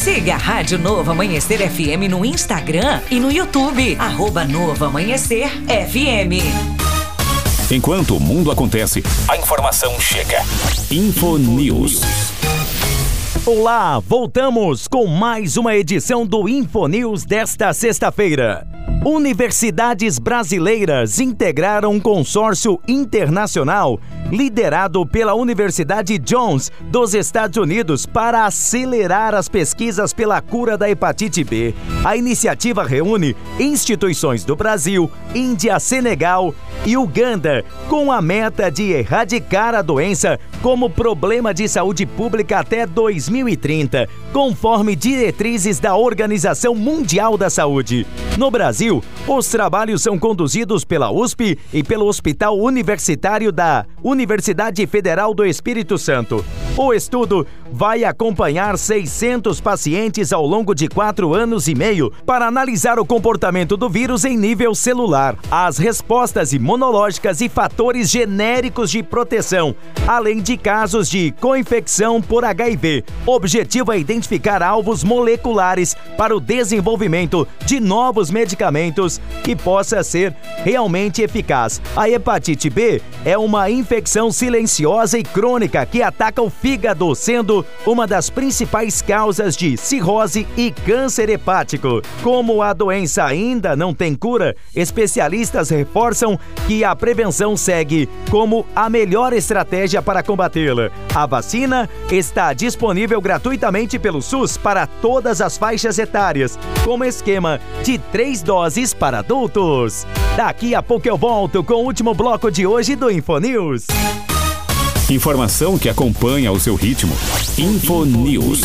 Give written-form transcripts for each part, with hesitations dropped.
Siga a Rádio Novo Amanhecer FM no Instagram e no YouTube, @Novo Amanhecer FM. Enquanto o mundo acontece, a informação chega. Infonews. Olá, voltamos com mais uma edição do Infonews desta sexta-feira. Universidades brasileiras integraram um consórcio internacional liderado pela Universidade Johns dos Estados Unidos para acelerar as pesquisas pela cura da hepatite B. A iniciativa reúne instituições do Brasil, Índia, Senegal e Uganda, com a meta de erradicar a doença como problema de saúde pública até 2030, conforme diretrizes da Organização Mundial da Saúde. No Brasil, os trabalhos são conduzidos pela USP e pelo Hospital Universitário da Universidade Federal do Espírito Santo. O estudo vai acompanhar 600 pacientes ao longo de 4 anos e meio para analisar o comportamento do vírus em nível celular, as respostas imunológicas e fatores genéricos de proteção, além de casos de coinfecção por HIV. O objetivo é identificar alvos moleculares para o desenvolvimento de novos medicamentos que possa ser realmente eficaz. A hepatite B é uma infecção silenciosa e crônica que ataca o fígado, sendo uma das principais causas de cirrose e câncer hepático. Como a doença ainda não tem cura, especialistas reforçam que a prevenção segue como a melhor estratégia para combatê-la. A vacina está disponível gratuitamente pelo SUS para todas as faixas etárias, como esquema de 3 doses para adultos. Daqui a pouco eu volto com o último bloco de hoje do Infonews. Informação que acompanha o seu ritmo. Infonews.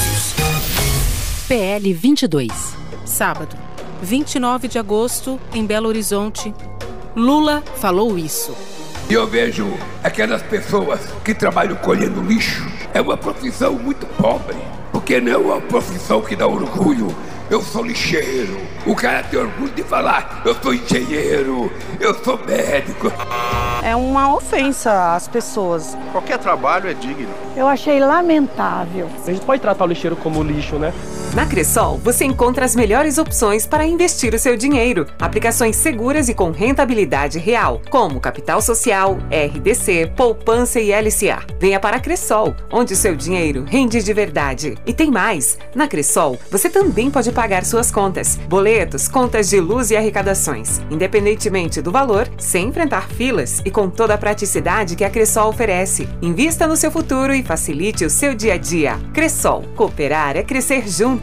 PL 22. Sábado, 29 de agosto, em Belo Horizonte. Lula falou isso. E eu vejo aquelas pessoas que trabalham colhendo lixo. É uma profissão muito pobre, porque não é uma profissão que dá orgulho. Eu sou lixeiro. O cara tem orgulho de falar, eu sou engenheiro, eu sou médico. É uma ofensa às pessoas. Qualquer trabalho é digno. Eu achei lamentável. A gente pode tratar o lixeiro como lixo, né? Na Cressol, você encontra as melhores opções para investir o seu dinheiro. Aplicações seguras e com rentabilidade real, como Capital Social, RDC, Poupança e LCA. Venha para a Cressol, onde o seu dinheiro rende de verdade. E tem mais! Na Cressol, você também pode pagar suas contas, boletos, contas de luz e arrecadações, independentemente do valor, sem enfrentar filas e com toda a praticidade que a Cressol oferece. Invista no seu futuro e facilite o seu dia a dia. Cressol, cooperar é crescer junto.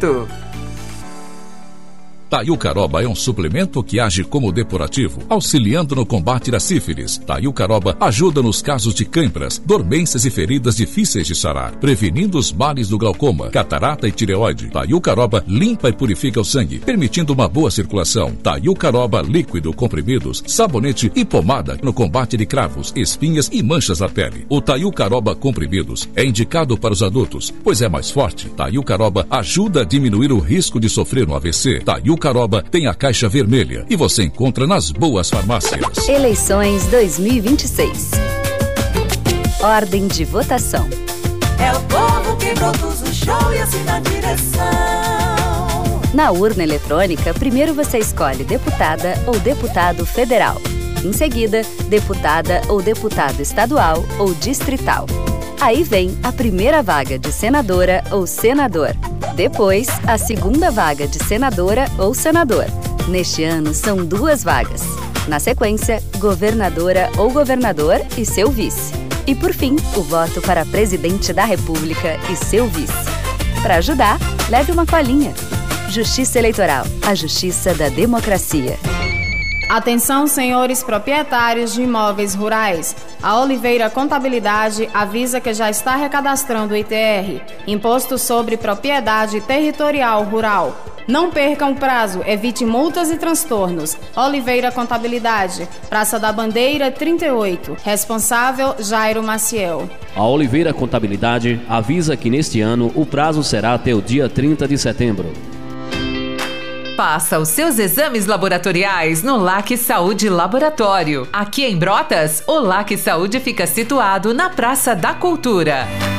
Taiucaroba é um suplemento que age como depurativo, auxiliando no combate da sífilis. Taiucaroba ajuda nos casos de cãibras, dormências e feridas difíceis de sarar, prevenindo os males do glaucoma, catarata e tireoide. Taiucaroba limpa e purifica o sangue, permitindo uma boa circulação. Taiucaroba líquido, comprimidos, sabonete e pomada no combate de cravos, espinhas e manchas na pele. O Taiucaroba comprimidos é indicado para os adultos, pois é mais forte. Taiucaroba ajuda a diminuir o risco de sofrer um AVC. Taiucaroba tem a caixa vermelha e você encontra nas boas farmácias. Eleições 2026. Ordem de votação. É o povo que produz o show e assina a direção. Na urna eletrônica, primeiro você escolhe deputada ou deputado federal. Em seguida, deputada ou deputado estadual ou distrital. Aí vem a primeira vaga de senadora ou senador. Depois, a segunda vaga de senadora ou senador. Neste ano, são 2 vagas. Na sequência, governadora ou governador e seu vice. E por fim, o voto para presidente da República e seu vice. Para ajudar, leve uma colinha. Justiça Eleitoral, a justiça da democracia. Atenção, senhores proprietários de imóveis rurais. A Oliveira Contabilidade avisa que já está recadastrando o ITR, Imposto sobre Propriedade Territorial Rural. Não percam o prazo, evite multas e transtornos. Oliveira Contabilidade, Praça da Bandeira 38. Responsável, Jairo Maciel. A Oliveira Contabilidade avisa que neste ano o prazo será até o dia 30 de setembro. Faça os seus exames laboratoriais no LAC Saúde Laboratório. Aqui em Brotas, o LAC Saúde fica situado na Praça da Cultura.